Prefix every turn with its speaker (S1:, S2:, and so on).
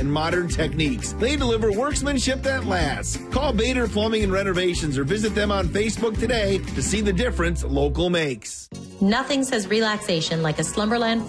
S1: and modern techniques. They deliver workmanship that lasts. Call Bader Plumbing and Renovations or visit them on Facebook today to see the difference local makes.
S2: Nothing says relaxation like a Slumberland